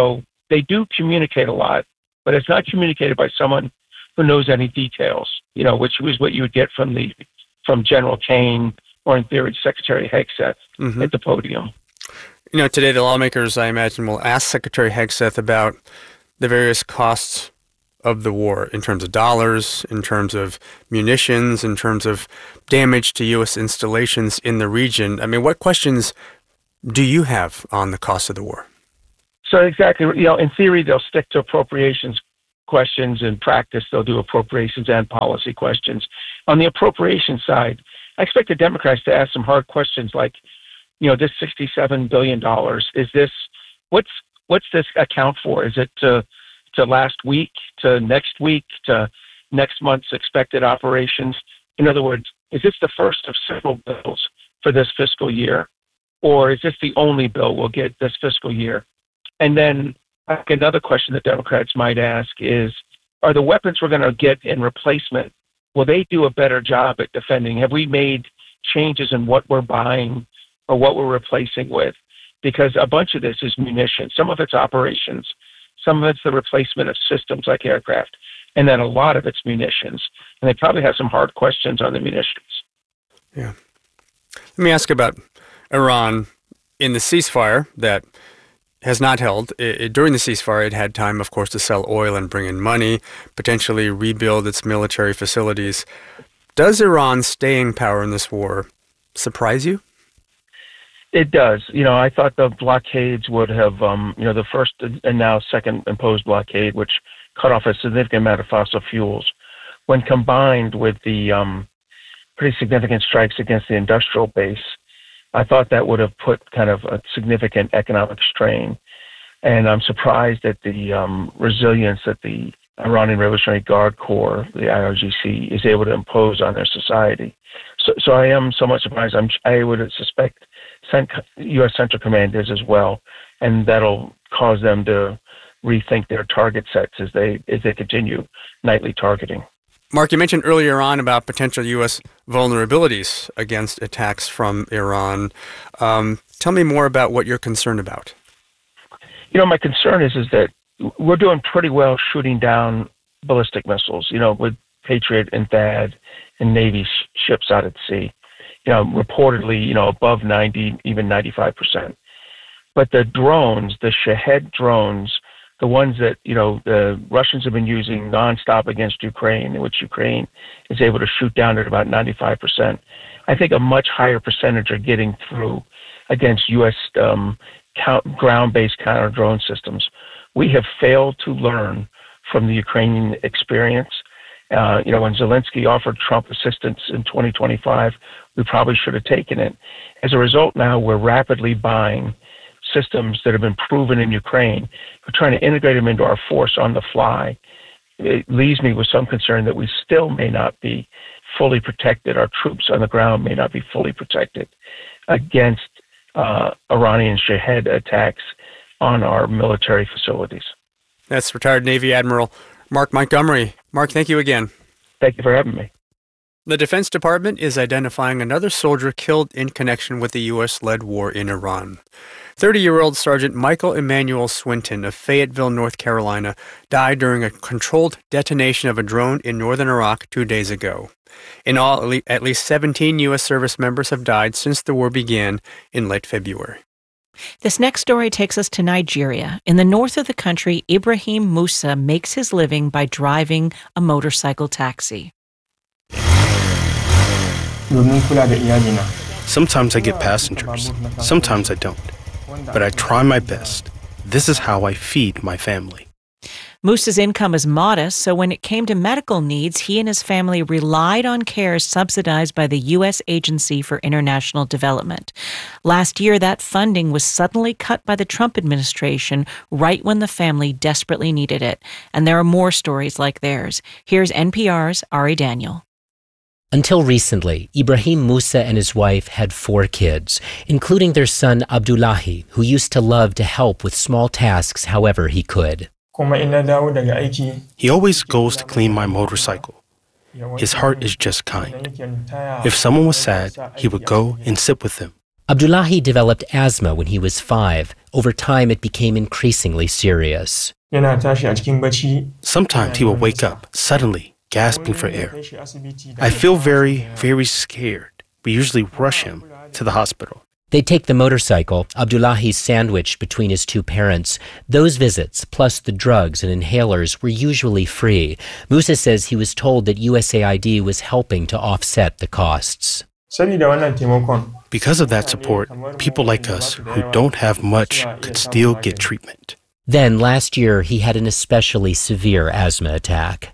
they do communicate a lot, but it's not communicated by someone who knows any details, you know, which was what you would get from the from General Kane or, in theory, Secretary Hegseth mm-hmm. at the podium. You know, today the lawmakers, I imagine, will ask Secretary Hegseth about the various costs of the war in terms of dollars, in terms of munitions, in terms of damage to U S installations in the region. I mean, what questions do you have on the cost of the war? So exactly, you know, in theory, they'll stick to appropriations questions. In practice, they'll do appropriations and policy questions. On the appropriation side, I expect the Democrats to ask some hard questions like, you know, this sixty-seven billion dollars, is this, what's what's this account for? Is it to, to last week, to next week, to next month's expected operations? In other words, is this the first of several bills for this fiscal year? Or is this the only bill we'll get this fiscal year? And then I think another question that Democrats might ask is, are the weapons we're going to get in replacement, will they do a better job at defending? Have we made changes in what we're buying or what we're replacing with? Because a bunch of this is munitions. Some of it's operations. Some of it's the replacement of systems like aircraft. And then a lot of it's munitions. And they probably have some hard questions on the munitions. Yeah. Let me ask about Iran. In the ceasefire that has not held, it, during the ceasefire, it had time, of course, to sell oil and bring in money, potentially rebuild its military facilities. Does Iran's staying power in this war surprise you? It does. You know, I thought the blockades would have, um, you know, the first and now second imposed blockade, which cut off a significant amount of fossil fuels, when combined with the um, pretty significant strikes against the industrial base, I thought that would have put kind of a significant economic strain. And I'm surprised at the um, resilience that the Iranian Revolutionary Guard Corps, the I R G C, is able to impose on their society. So, so I am somewhat surprised. I'm, I would suspect U S Central Command is as well, and that'll cause them to rethink their target sets as they as they continue nightly targeting. Mark, you mentioned earlier on about potential U S vulnerabilities against attacks from Iran. Um, tell me more about what you're concerned about. You know, my concern is is that we're doing pretty well shooting down ballistic missiles, you know, with Patriot and THAAD and Navy sh- ships out at sea. You know, reportedly, you know, above ninety, even ninety-five percent. But the drones, the Shahed drones, the ones that, you know, the Russians have been using nonstop against Ukraine, in which Ukraine is able to shoot down at about ninety-five percent. I think a much higher percentage are getting through against U S um, count, ground-based counter-drone systems. We have failed to learn from the Ukrainian experience. Uh, you know, when Zelensky offered Trump assistance in twenty twenty-five, we probably should have taken it. As a result, now we're rapidly buying systems that have been proven in Ukraine. We're trying to integrate them into our force on the fly. It leaves me with some concern that we still may not be fully protected. Our troops on the ground may not be fully protected against uh, Iranian Shahed attacks on our military facilities. That's retired Navy Admiral Mark Montgomery. Mark, thank you again. Thank you for having me. The Defense Department is identifying another soldier killed in connection with the U S-led war in Iran. thirty-year-old Sergeant Michael Emmanuel Swinton of Fayetteville, North Carolina, died during a controlled detonation of a drone in northern Iraq two days ago. In all, at least seventeen U S service members have died since the war began in late February. This next story takes us to Nigeria. In the north of the country, Ibrahim Musa makes his living by driving a motorcycle taxi. Sometimes I get passengers, sometimes I don't. But I try my best. This is how I feed my family. Musa's income is modest, so when it came to medical needs, he and his family relied on care subsidized by the U S Agency for International Development. Last year, that funding was suddenly cut by the Trump administration right when the family desperately needed it. And there are more stories like theirs. Here's N P R's Ari Daniel. Until recently, Ibrahim Musa and his wife had four kids, including their son Abdullahi, who used to love to help with small tasks however he could. He always goes to clean my motorcycle. His heart is just kind. If someone was sad, he would go and sit with them. Abdullahi developed asthma when he was five. Over time, it became increasingly serious. Sometimes he will wake up suddenly, gasping for air. I feel very, very scared. We usually rush him to the hospital. They take the motorcycle. Abdullahi's sandwiched between his two parents. Those visits, plus the drugs and inhalers, were usually free. Musa says he was told that U S A I D was helping to offset the costs. Because of that support, people like us who don't have much could still get treatment. Then, last year, he had an especially severe asthma attack.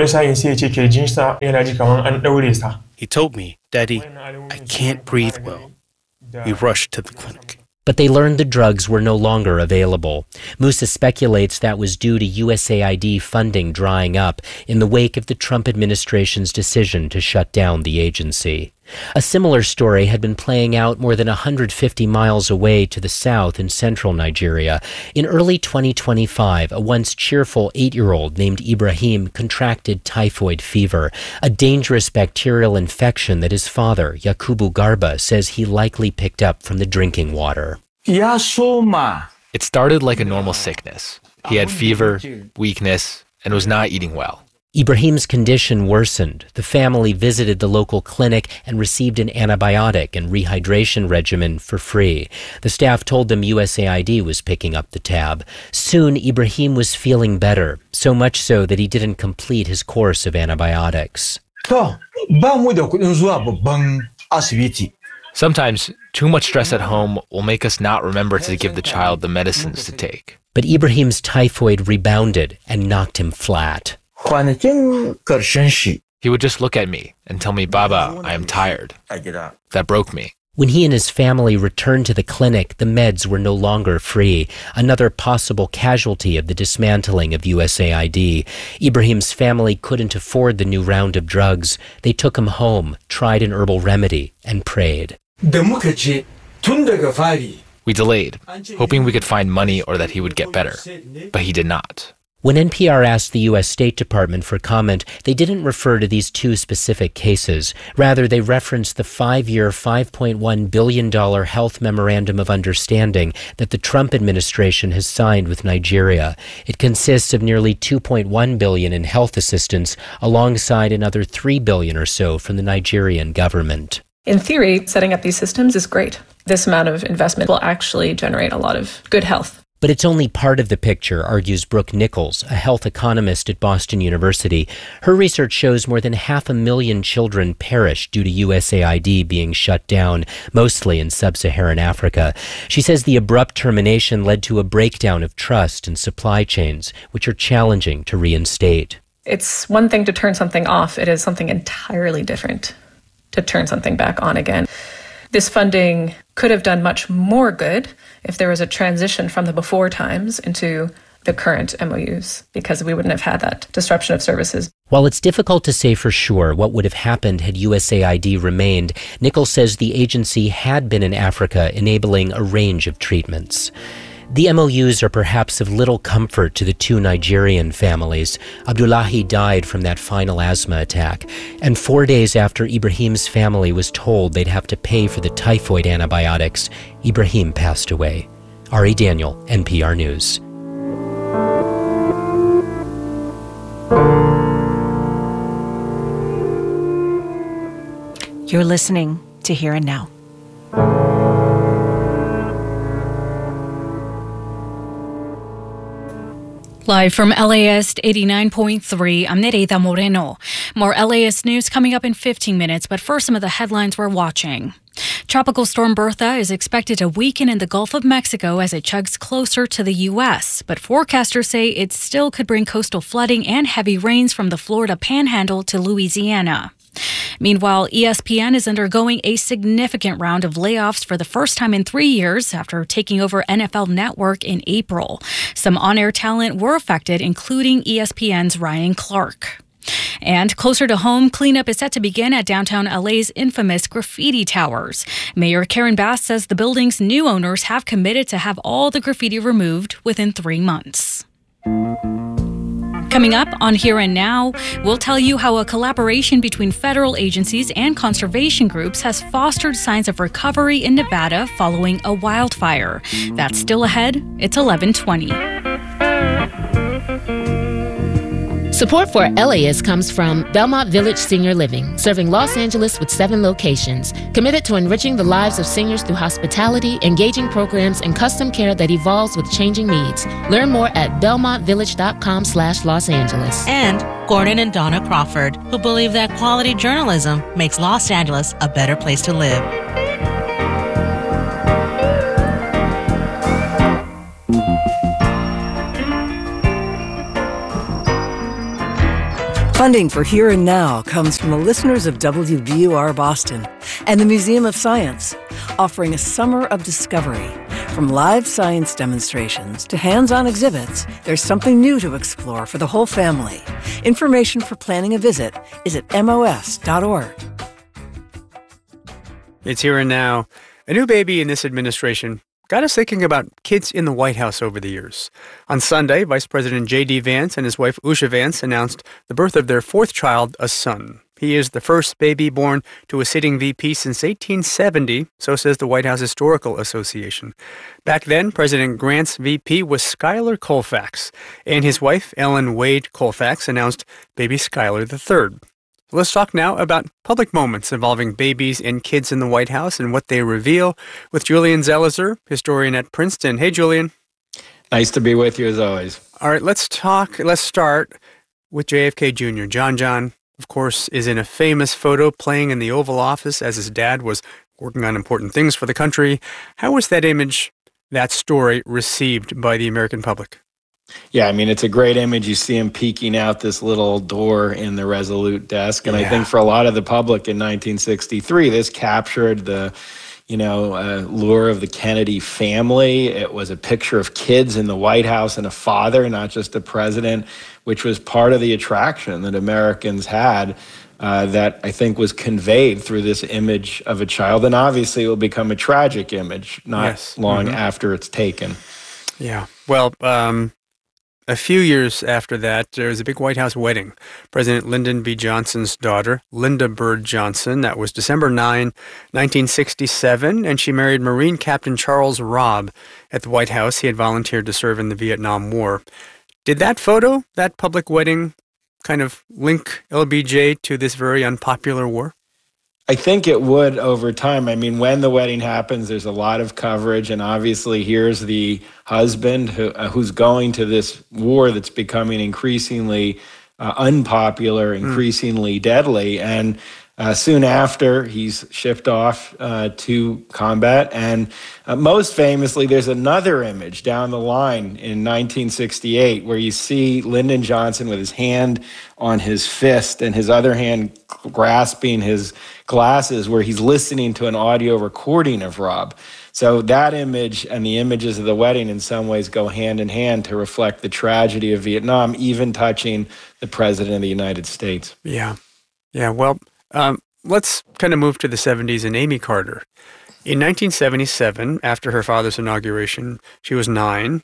He told me, "Daddy, I can't breathe well." We rushed to the clinic. But they learned the drugs were no longer available. Musa speculates that was due to U S A I D funding drying up in the wake of the Trump administration's decision to shut down the agency. A similar story had been playing out more than one hundred fifty miles away to the south in central Nigeria. In early twenty twenty-five, a once cheerful eight-year-old named Ibrahim contracted typhoid fever, a dangerous bacterial infection that his father, Yakubu Garba, says he likely picked up from the drinking water. It started like a normal sickness. He had fever, weakness, and was not eating well. Ibrahim's condition worsened. The family visited the local clinic and received an antibiotic and rehydration regimen for free. The staff told them U S A I D was picking up the tab. Soon, Ibrahim was feeling better, so much so that he didn't complete his course of antibiotics. Sometimes, too much stress at home will make us not remember to give the child the medicines to take. But Ibrahim's typhoid rebounded and knocked him flat. He would just look at me and tell me, "Baba, I am tired." That broke me. When he and his family returned to the clinic, the meds were no longer free, another possible casualty of the dismantling of U S A I D. Ibrahim's family couldn't afford the new round of drugs. They took him home, tried an herbal remedy, and prayed. We delayed, hoping we could find money or that he would get better, but he did not. When N P R asked the U S State Department for comment, they didn't refer to these two specific cases. Rather, they referenced the five-year, five point one billion dollars health memorandum of understanding that the Trump administration has signed with Nigeria. It consists of nearly two point one billion dollars in health assistance, alongside another three billion dollars or so from the Nigerian government. In theory, setting up these systems is great. This amount of investment will actually generate a lot of good health. But it's only part of the picture, argues Brooke Nichols, a health economist at Boston University. Her research shows more than half a million children perish due to U S A I D being shut down, mostly in sub-Saharan Africa. She says the abrupt termination led to a breakdown of trust in supply chains, which are challenging to reinstate. It's one thing to turn something off. It is something entirely different to turn something back on again. This funding could have done much more good if there was a transition from the before times into the current M O Us, because we wouldn't have had that disruption of services. While it's difficult to say for sure what would have happened had U S A I D remained, Nichols says the agency had been in Africa enabling a range of treatments. The M O Us are perhaps of little comfort to the two Nigerian families. Abdullahi died from that final asthma attack, and four days after Ibrahim's family was told they'd have to pay for the typhoid antibiotics, Ibrahim passed away. Ari Daniel, N P R News. You're listening to Here and Now. Live from L A S eighty-nine point three, I'm Nereida Moreno. More L A S news coming up in fifteen minutes, but first some of the headlines we're watching. Tropical storm Bertha is expected to weaken in the Gulf of Mexico as it chugs closer to the U S, but forecasters say it still could bring coastal flooding and heavy rains from the Florida Panhandle to Louisiana. Meanwhile, E S P N is undergoing a significant round of layoffs for the first time in three years after taking over N F L Network in April. Some on-air talent were affected, including E S P N's Ryan Clark. And closer to home, cleanup is set to begin at downtown L A's infamous graffiti towers. Mayor Karen Bass says the building's new owners have committed to have all the graffiti removed within three months. Coming up on Here and Now, we'll tell you how a collaboration between federal agencies and conservation groups has fostered signs of recovery in Nevada following a wildfire. That's still ahead. It's eleven twenty. Support for L A S comes from Belmont Village Senior Living, serving Los Angeles with seven locations, committed to enriching the lives of seniors through hospitality, engaging programs, and custom care that evolves with changing needs. Learn more at belmontvillage.com slash Los Angeles. And Gordon and Donna Crawford, who believe that quality journalism makes Los Angeles a better place to live. Funding for Here and Now comes from the listeners of W B U R Boston and the Museum of Science, offering a summer of discovery. From live science demonstrations to hands-on exhibits, there's something new to explore for the whole family. Information for planning a visit is at M O S dot org. It's Here and Now. A new baby in this administration got us thinking about kids in the White House over the years. On Sunday, Vice President J D. Vance and his wife Usha Vance announced the birth of their fourth child, a son. He is the first baby born to a sitting V P since eighteen seventy, so says the White House Historical Association. Back then, President Grant's V P was Schuyler Colfax, and his wife, Ellen Wade Colfax, announced baby Schuyler the third. Let's talk now about public moments involving babies and kids in the White House and what they reveal with Julian Zelizer, historian at Princeton. Hey, Julian. Nice to be with you as always. All right, let's talk. Let's start with J F K Junior John John, of course, is in a famous photo playing in the Oval Office as his dad was working on important things for the country. How was that image, that story, received by the American public? Yeah, I mean, it's a great image. You see him peeking out this little door in the Resolute desk. And yeah. I think for a lot of the public in nineteen sixty-three, this captured the, you know, uh, lure of the Kennedy family. It was a picture of kids in the White House and a father, not just a president, which was part of the attraction that Americans had uh, that I think was conveyed through this image of a child. And obviously it will become a tragic image not yes. long mm-hmm. after it's taken. Yeah. Well, um... a few years after that, there was a big White House wedding. President Lyndon B. Johnson's daughter, Linda Bird Johnson, that was December ninth, nineteen sixty-seven, and she married Marine Captain Charles Robb at the White House. He had volunteered to serve in the Vietnam War. Did that photo, that public wedding, kind of link L B J to this very unpopular war? I think it would over time. I mean, when the wedding happens, there's a lot of coverage, and obviously here's the husband who, uh, who's going to this war that's becoming increasingly uh, unpopular, increasingly mm. deadly, and uh, soon after, he's shipped off uh, to combat, and uh, most famously, there's another image down the line in nineteen sixty-eight where you see Lyndon Johnson with his hand on his fist and his other hand grasping his glasses, where he's listening to an audio recording of Robb. So that image and the images of the wedding in some ways go hand in hand to reflect the tragedy of Vietnam, even touching the President of the United States. Yeah. Yeah, well, um, let's kind of move to the seventies and Amy Carter. In nineteen seventy-seven, after her father's inauguration, she was nine,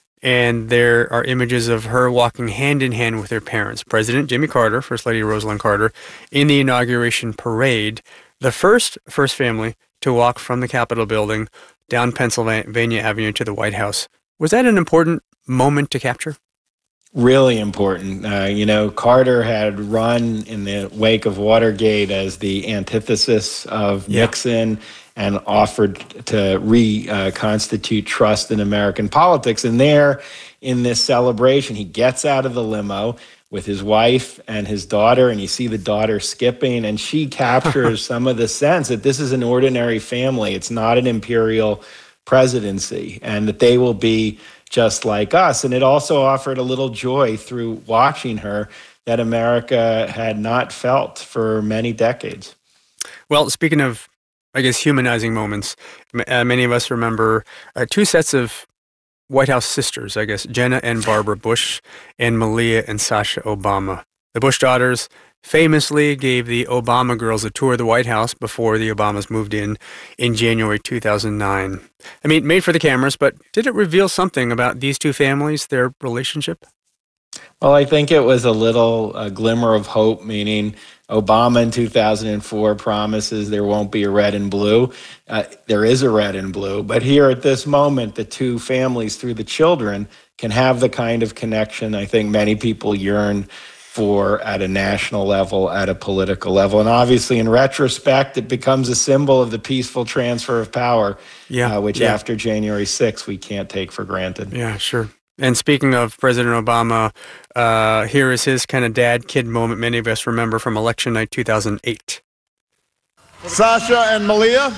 and there are images of her walking hand in hand with her parents, President Jimmy Carter, First Lady Rosalind Carter, in the inauguration parade, the first First Family to walk from the Capitol building down Pennsylvania Avenue to the White House. Was that an important moment to capture? Really important. Uh, you know, Carter had run in the wake of Watergate as the antithesis of yeah. Nixon and offered to reconstitute uh, trust in American politics. And there, in this celebration, he gets out of the limo with his wife and his daughter, and you see the daughter skipping, and she captures some of the sense that this is an ordinary family. It's not an imperial presidency, and that they will be just like us. And it also offered a little joy through watching her that America had not felt for many decades. Well, speaking of, I guess, humanizing moments, uh, many of us remember uh, two sets of White House sisters, I guess, Jenna and Barbara Bush and Malia and Sasha Obama. The Bush daughters famously gave the Obama girls a tour of the White House before the Obamas moved in in January two thousand nine. I mean, made for the cameras, but did it reveal something about these two families, their relationship? Well, I think it was a little uh, glimmer of hope, meaning Obama in two thousand four promises there won't be a red and blue. Uh, there is a red and blue. But here at this moment, the two families through the children can have the kind of connection I think many people yearn for at a national level, at a political level. And obviously, in retrospect, it becomes a symbol of the peaceful transfer of power, yeah, uh, which yeah. after January sixth, we can't take for granted. Yeah, sure. And speaking of President Obama, uh, here is his kind of dad-kid moment many of us remember from election night two thousand eight. Sasha and Malia,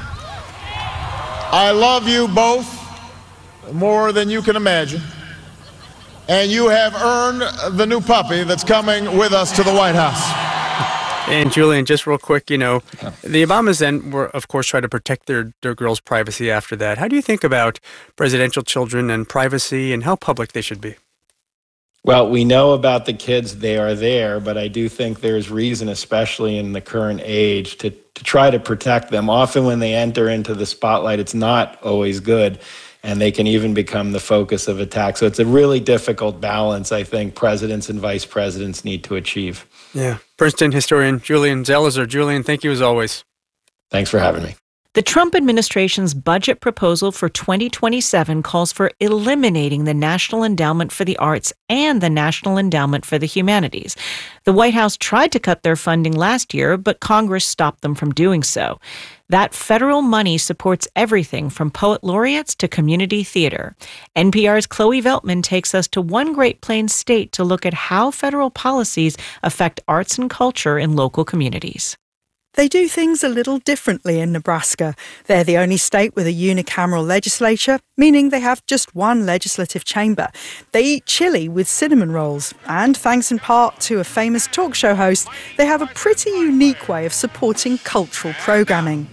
I love you both more than you can imagine. And you have earned the new puppy that's coming with us to the White House. And Julian, just real quick, you know, the Obamas then were, of course, trying to protect their, their girls' privacy after that. How do you think about presidential children and privacy and how public they should be? Well, we know about the kids, they are there, but I do think there's reason, especially in the current age, to, to try to protect them. Often when they enter into the spotlight, it's not always good, and they can even become the focus of attack. So it's a really difficult balance, I think, presidents and vice presidents need to achieve. Yeah. Princeton historian Julian Zelizer. Julian, thank you as always. Thanks for having me. The Trump administration's budget proposal for twenty twenty-seven calls for eliminating the National Endowment for the Arts and the National Endowment for the Humanities. The White House tried to cut their funding last year, but Congress stopped them from doing so. That federal money supports everything from poet laureates to community theater. N P R's Chloe Veltman takes us to one Great Plains state to look at how federal policies affect arts and culture in local communities. They do things a little differently in Nebraska. They're the only state with a unicameral legislature, meaning they have just one legislative chamber. They eat chili with cinnamon rolls, and thanks in part to a famous talk show host, they have a pretty unique way of supporting cultural programming.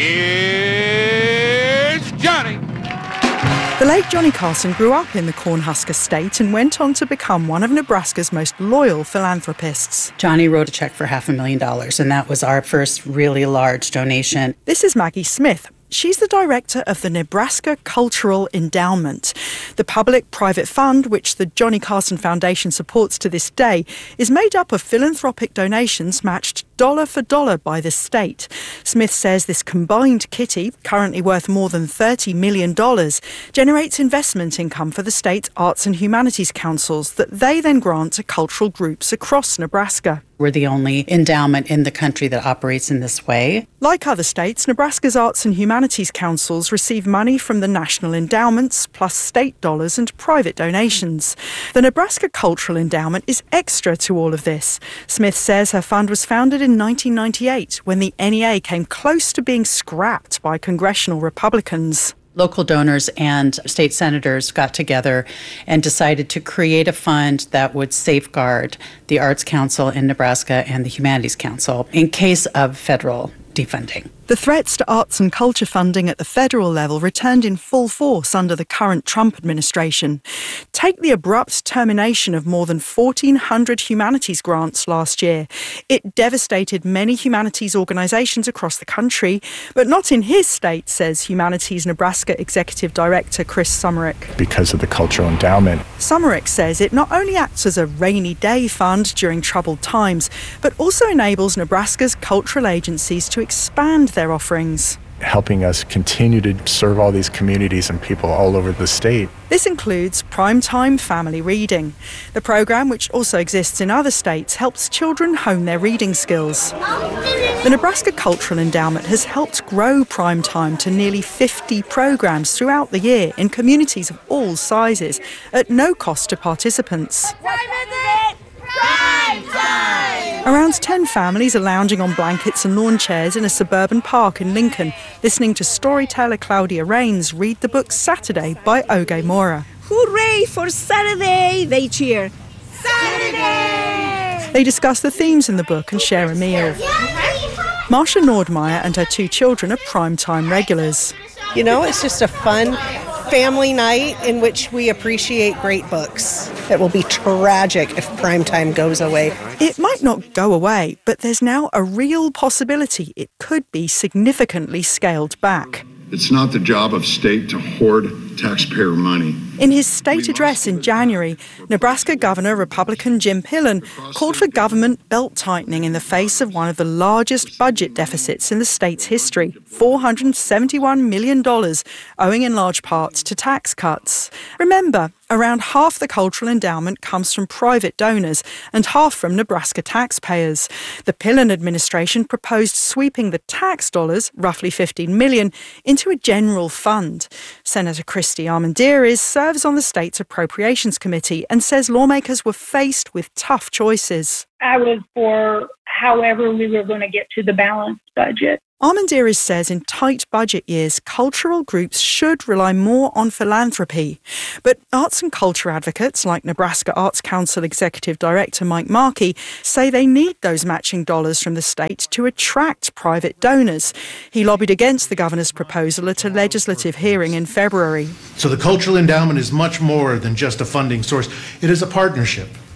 Here's Johnny. The late Johnny Carson grew up in the Cornhusker State and went on to become one of Nebraska's most loyal philanthropists. Johnny wrote a check for half a million dollars, and that was our first really large donation. This is Maggie Smith. She's the director of the Nebraska Cultural Endowment. The public-private fund, which the Johnny Carson Foundation supports to this day, is made up of philanthropic donations matched dollar for dollar by the state. Smith says this combined kitty, currently worth more than thirty million dollars, generates investment income for the state's arts and humanities councils that they then grant to cultural groups across Nebraska. We're the only endowment in the country that operates in this way. Like other states, Nebraska's arts and humanities councils receive money from the national endowments, plus state dollars and private donations. The Nebraska Cultural Endowment is extra to all of this. Smith says her fund was founded in nineteen ninety-eight, when the N E A came close to being scrapped by congressional Republicans. Local donors and state senators got together and decided to create a fund that would safeguard the Arts Council in Nebraska and the Humanities Council in case of federal defunding. The threats to arts and culture funding at the federal level returned in full force under the current Trump administration. Take the abrupt termination of more than fourteen hundred humanities grants last year. It devastated many humanities organisations across the country, but not in his state, says Humanities Nebraska Executive Director Chris Summerick. Because of the cultural endowment. Summerick says it not only acts as a rainy day fund during troubled times, but also enables Nebraska's cultural agencies to expand their offerings. Helping us continue to serve all these communities and people all over the state. This includes Primetime Family Reading. The program, which also exists in other states, helps children hone their reading skills. The Nebraska Cultural Endowment has helped grow Primetime to nearly fifty programs throughout the year in communities of all sizes, at no cost to participants. Around ten families are lounging on blankets and lawn chairs in a suburban park in Lincoln, listening to storyteller Claudia Rains read the book Saturday by Oge Mora. Hooray for Saturday, they cheer. Saturday! They discuss the themes in the book and share a meal. Marsha Nordmeyer and her two children are primetime regulars. You know, it's just a fun family night in which we appreciate great books. It will be tragic if primetime goes away. It might not go away, but there's now a real possibility it could be significantly scaled back. It's not the job of state to hoard taxpayer money. In his state address in January, Nebraska Governor Republican Jim Pillen called for government belt-tightening in the face of one of the largest budget deficits in the state's history, four hundred seventy-one million dollars, owing in large part to tax cuts. Remember, around half the cultural endowment comes from private donors and half from Nebraska taxpayers. The Pillen administration proposed sweeping the tax dollars, roughly fifteen million dollars, into a general fund. Senator Christy Armendariz serves on the state's Appropriations Committee and says lawmakers were faced with tough choices. I was for however we were going to get to the balanced budget. Armendariz says in tight budget years, cultural groups should rely more on philanthropy. But arts and culture advocates like Nebraska Arts Council Executive Director Mike Markey say they need those matching dollars from the state to attract private donors. He lobbied against the governor's proposal at a legislative hearing in February. So the cultural endowment is much more than just a funding source. It is a partnership.